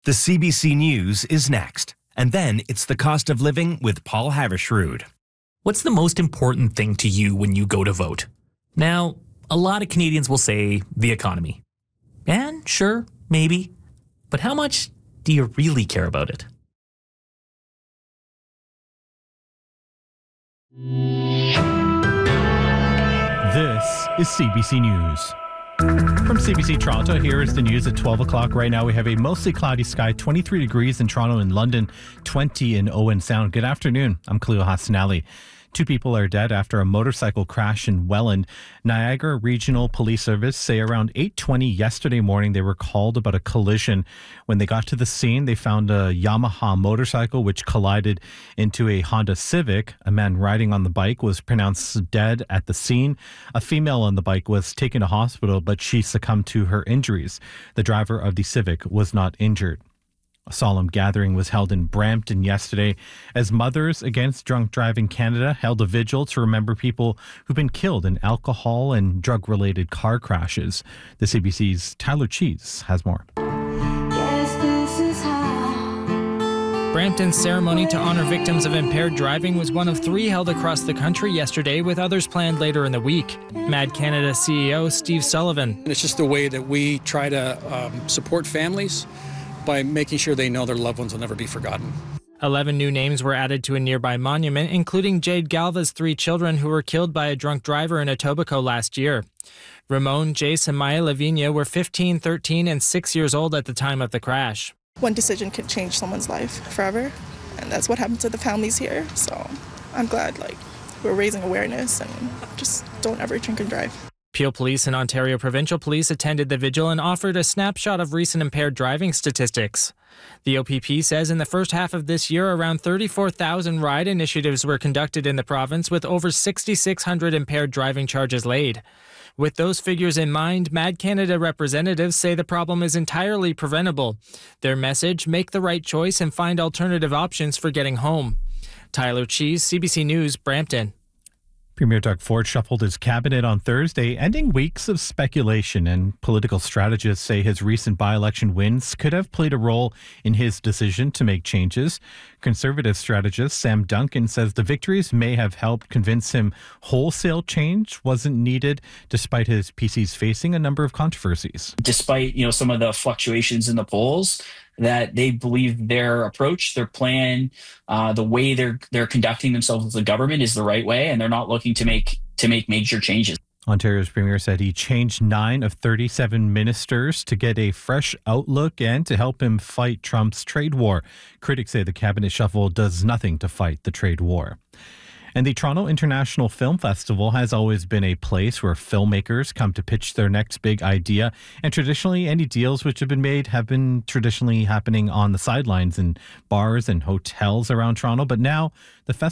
The CBC News is next. And then it's the cost of living with Paul Havershrud. What's the most important thing to you when you go to vote? Now, a lot of Canadians will say the economy. And sure, maybe. But how much do you really care about it? This is CBC News. From CBC Toronto, here is the news at 12 o'clock. Right now we have a mostly cloudy sky, 23 degrees in Toronto and London, 20 in Owen Sound. Good afternoon. I'm Khalil Hassanali. 2 people are dead after a motorcycle crash in Welland. Niagara Regional Police Service say around 8:20 yesterday morning they were called about a collision. When they got to the scene, they found a Yamaha motorcycle which collided into a Honda Civic. A man riding on the bike was pronounced dead at the scene. A female on the bike was taken to hospital, but she succumbed to her injuries. The driver of the Civic was not injured. A solemn gathering was held in Brampton yesterday as Mothers Against Drunk Driving Canada held a vigil to remember people who've been killed in alcohol and drug-related car crashes. The CBC's Tyler Cheese has more. Brampton's ceremony to honor victims of impaired driving was one of 3 held across the country yesterday, with others planned later in the week. MAD Canada CEO Steve Sullivan. It's just a way that we try to support families by making sure they know their loved ones will never be forgotten. 11 new names were added to a nearby monument, including Jade Galva's 3 children who were killed by a drunk driver in Etobicoke last year. Ramon, Jace, and Maya Lavinia were 15, 13, and 6 years old at the time of the crash. One decision could change someone's life forever, and that's what happened to the families here. So I'm glad we're raising awareness and just don't ever drink and drive. Peel Police and Ontario Provincial Police attended the vigil and offered a snapshot of recent impaired driving statistics. The OPP says in the first half of this year, around 34,000 ride initiatives were conducted in the province, with over 6,600 impaired driving charges laid. With those figures in mind, MAD Canada representatives say the problem is entirely preventable. Their message: make the right choice and find alternative options for getting home. Tyler Cheese, CBC News, Brampton. Premier Doug Ford shuffled his cabinet on Thursday, ending weeks of speculation, and political strategists say his recent by-election wins could have played a role in his decision to make changes. Conservative strategist Sam Duncan says the victories may have helped convince him wholesale change wasn't needed, despite his PCs facing a number of controversies. Despite, some of the fluctuations in the polls, that they believe their approach, their plan, the way they're conducting themselves as a government is the right way, and they're not looking to make major changes. Ontario's premier said he changed 9 of 37 ministers to get a fresh outlook and to help him fight Trump's trade war. Critics say the cabinet shuffle does nothing to fight the trade war. And the Toronto International Film Festival has always been a place where filmmakers come to pitch their next big idea. And traditionally, any deals which have been made have been traditionally happening on the sidelines in bars and hotels around Toronto. But now the festival